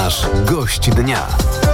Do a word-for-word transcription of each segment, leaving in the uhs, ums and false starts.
Nasz gość dnia.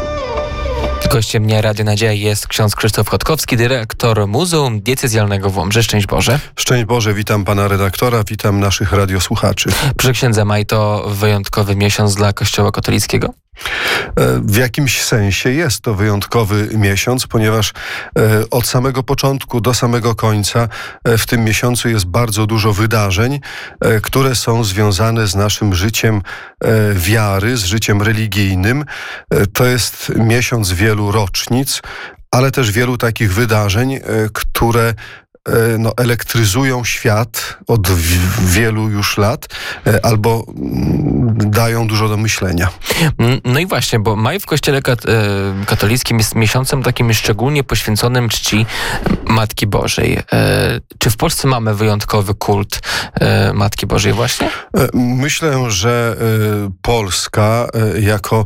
Gościem dnia Radia Nadzieja jest ksiądz Krzysztof Chodkowski, dyrektor Muzeum Diecezjalnego w Łomży. Szczęść Boże. Szczęść Boże, witam pana redaktora, witam naszych radiosłuchaczy. Proszę księdza, maj to wyjątkowy miesiąc dla Kościoła katolickiego? W jakimś sensie jest to wyjątkowy miesiąc, ponieważ od samego początku do samego końca w tym miesiącu jest bardzo dużo wydarzeń, które są związane z naszym życiem wiary, z życiem religijnym. To jest miesiąc wielu rocznic, ale też wielu takich wydarzeń, które no, elektryzują świat od w- wielu już lat, albo dają dużo do myślenia. No i właśnie, bo maj w Kościele kat- katolickim jest miesiącem takim szczególnie poświęconym czci Matki Bożej. Czy w Polsce mamy wyjątkowy kult Matki Bożej właśnie? Myślę, że Polska jako,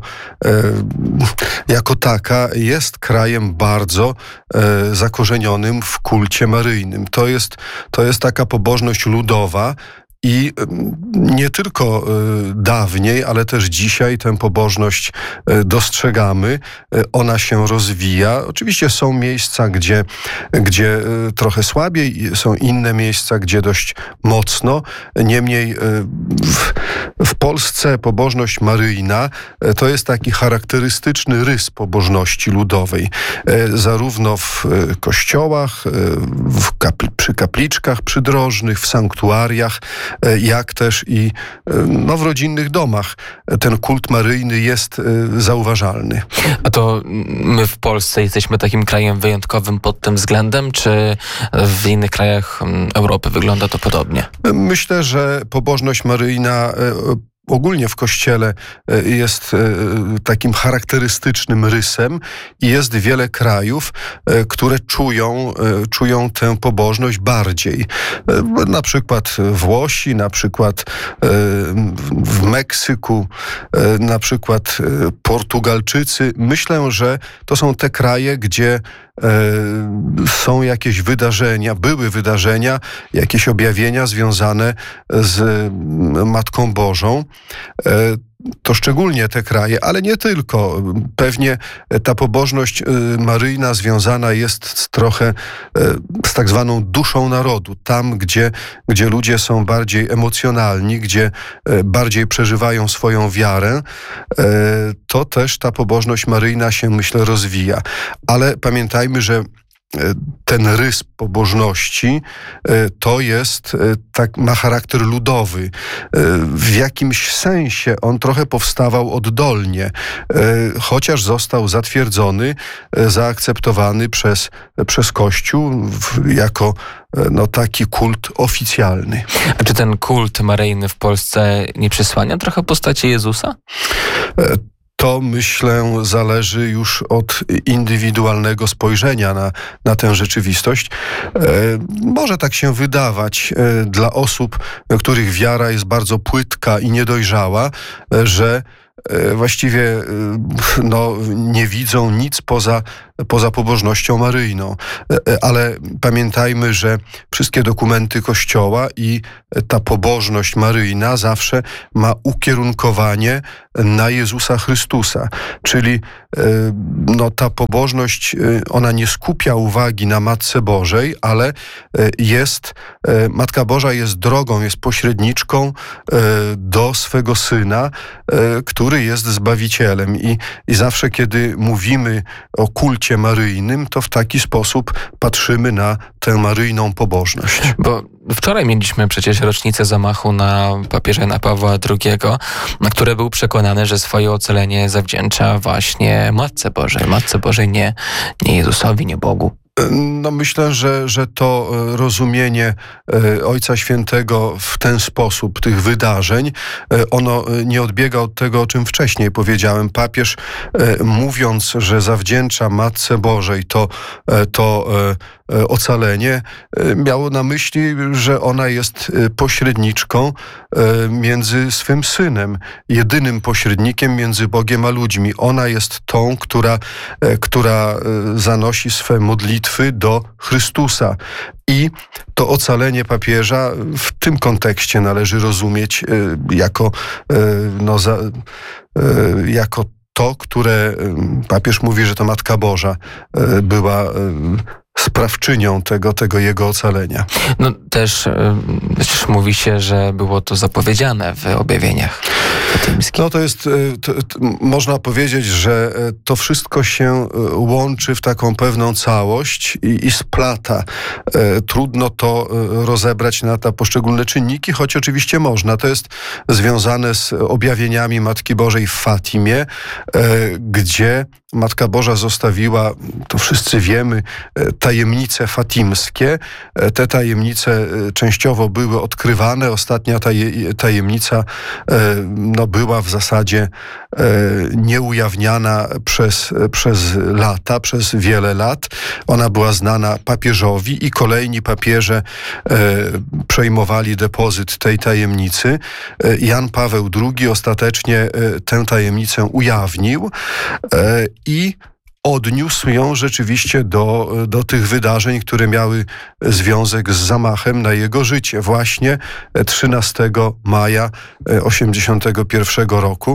jako taka jest krajem bardzo zakorzenionym w kulcie maryjnym. To jest, to jest taka pobożność ludowa. I nie tylko dawniej, ale też dzisiaj tę pobożność dostrzegamy. Ona się rozwija. Oczywiście są miejsca, gdzie, gdzie trochę słabiej, są inne miejsca, gdzie dość mocno. Niemniej w, w Polsce pobożność maryjna to jest taki charakterystyczny rys pobożności ludowej. Zarówno w kościołach, w kapli, przy kapliczkach przydrożnych, w sanktuariach, jak też i no, w rodzinnych domach ten kult maryjny jest zauważalny. A to my w Polsce jesteśmy takim krajem wyjątkowym pod tym względem, czy w innych krajach Europy wygląda to podobnie? Myślę, że pobożność maryjna ogólnie w Kościele jest takim charakterystycznym rysem i jest wiele krajów, które czują, czują tę pobożność bardziej. Na przykład Włosi, na przykład w Meksyku, na przykład Portugalczycy. Myślę, że to są te kraje, gdzie są jakieś wydarzenia, były wydarzenia, jakieś objawienia związane z Matką Bożą. To szczególnie te kraje, ale nie tylko. Pewnie ta pobożność maryjna związana jest z trochę z tak zwaną duszą narodu. Tam, gdzie, gdzie ludzie są bardziej emocjonalni, gdzie bardziej przeżywają swoją wiarę, to też ta pobożność maryjna się, myślę, rozwija. Ale pamiętajmy, że ten rys pobożności to jest, tak, ma charakter ludowy. W jakimś sensie on trochę powstawał oddolnie, chociaż został zatwierdzony, zaakceptowany przez, przez Kościół jako no, taki kult oficjalny. A czy ten kult maryjny w Polsce nie przysłania trochę postaci Jezusa? To, myślę, zależy już od indywidualnego spojrzenia na, na tę rzeczywistość. E, może tak się wydawać e, dla osób, których wiara jest bardzo płytka i niedojrzała, e, że e, właściwie e, no, nie widzą nic poza poza pobożnością maryjną. Ale pamiętajmy, że wszystkie dokumenty Kościoła i ta pobożność maryjna zawsze ma ukierunkowanie na Jezusa Chrystusa. Czyli no, ta pobożność, ona nie skupia uwagi na Matce Bożej, ale jest, Matka Boża jest drogą, jest pośredniczką do swego Syna, który jest Zbawicielem. I, i zawsze, kiedy mówimy o kulcie maryjnym, to w taki sposób patrzymy na tę maryjną pobożność. Bo wczoraj mieliśmy przecież rocznicę zamachu na papieża Jana Pawła drugiego, na które był przekonany, że swoje ocalenie zawdzięcza właśnie Matce Bożej. Matce Bożej, nie, nie Jezusowi, nie Bogu. No myślę, że, że to rozumienie Ojca Świętego w ten sposób, tych wydarzeń, ono nie odbiega od tego, o czym wcześniej powiedziałem. Papież, mówiąc, że zawdzięcza Matce Bożej to, to ocalenie, miało na myśli, że ona jest pośredniczką między swym synem, jedynym pośrednikiem między Bogiem a ludźmi. Ona jest tą, która, która zanosi swe modlitwy do Chrystusa. I to ocalenie papieża w tym kontekście należy rozumieć jako, no, za, jako to, które papież mówi, że to Matka Boża była sprawczynią tego, tego jego ocalenia. No też, też mówi się, że było to zapowiedziane w objawieniach fatymskich. No to jest, to, to, można powiedzieć, że to wszystko się łączy w taką pewną całość i, i splata. Trudno to rozebrać na te poszczególne czynniki, choć oczywiście można. To jest związane z objawieniami Matki Bożej w Fatimie, gdzie Matka Boża zostawiła, to wszyscy wiemy, tajemnice fatimskie. Te tajemnice częściowo były odkrywane. Ostatnia taj- tajemnica no, była w zasadzie nieujawniana przez, przez lata, przez wiele lat. Ona była znana papieżowi i kolejni papieże przejmowali depozyt tej tajemnicy. Jan Paweł drugi ostatecznie tę tajemnicę ujawnił i odniósł ją rzeczywiście do, do tych wydarzeń, które miały związek z zamachem na jego życie. Właśnie trzynastego maja osiemdziesiątego pierwszego roku.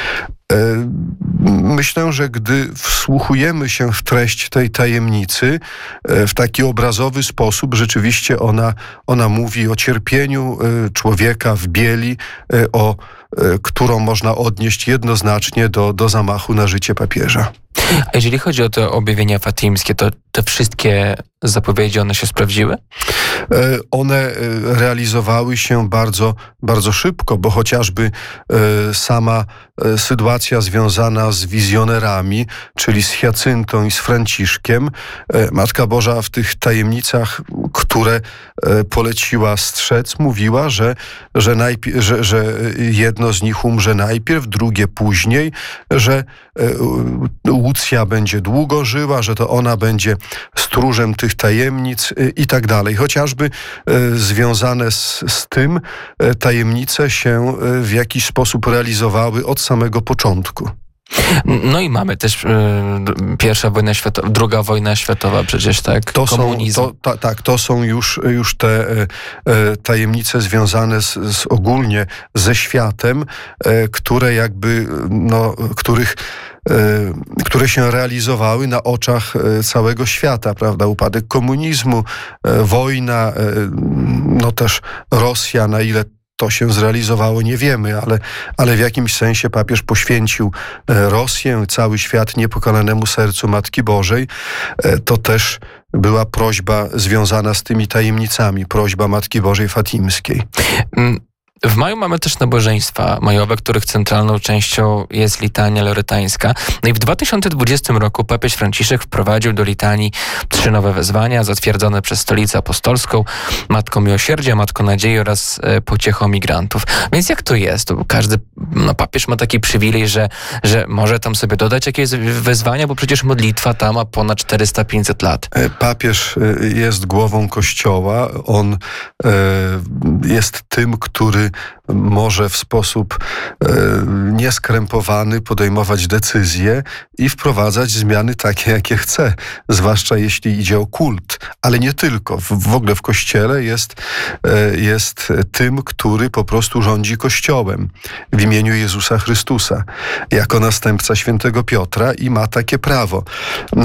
Myślę, że gdy wsłuchujemy się w treść tej tajemnicy w taki obrazowy sposób, rzeczywiście ona, ona mówi o cierpieniu człowieka w bieli, o, którą można odnieść jednoznacznie do, do zamachu na życie papieża. A jeżeli chodzi o te objawienia fatimskie, to te wszystkie zapowiedzi, one się sprawdziły? One realizowały się bardzo, bardzo szybko, bo chociażby sama sytuacja związana z wizjonerami, czyli z Hiacyntą i z Franciszkiem, Matka Boża w tych tajemnicach, które poleciła strzec, mówiła, że, że, najpierw, że, że jedno z nich umrze najpierw, drugie później, że Łucja będzie długo żyła, że to ona będzie stróżem tych tajemnic i tak dalej. Chociażby związane z, z tym tajemnice się w jakiś sposób realizowały od samego początku. No i mamy też y, pierwsza wojna światowa, druga wojna światowa przecież, tak? To Komunizm. są, to, ta, tak, to są już, już te e, tajemnice związane z, z ogólnie ze światem, e, które jakby, no, których które się realizowały na oczach całego świata, prawda? Upadek komunizmu, wojna, no też Rosja, na ile to się zrealizowało, nie wiemy, ale, ale w jakimś sensie papież poświęcił Rosję, cały świat niepokonanemu sercu Matki Bożej. To też była prośba związana z tymi tajemnicami, prośba Matki Bożej Fatimskiej. Mm. W maju mamy też nabożeństwa majowe, których centralną częścią jest litania lorytańska. No i w dwa tysiące dwudziestym roku papież Franciszek wprowadził do litanii trzy nowe wezwania zatwierdzone przez Stolicę Apostolską: Matko Miłosierdzia, Matko Nadziei oraz e, Pociechą Migrantów. Więc jak to jest? To każdy no, papież ma taki przywilej, że, że może tam sobie dodać jakieś wezwania, bo przecież modlitwa ta ma ponad czterysta do pięciuset lat. Papież jest głową Kościoła. On e, jest tym, który może w sposób e, nieskrępowany podejmować decyzje i wprowadzać zmiany takie, jakie chce, zwłaszcza jeśli idzie o kult, ale nie tylko. W, w ogóle w Kościele jest, e, jest tym, który po prostu rządzi Kościołem w imieniu Jezusa Chrystusa, jako następca świętego Piotra i ma takie prawo.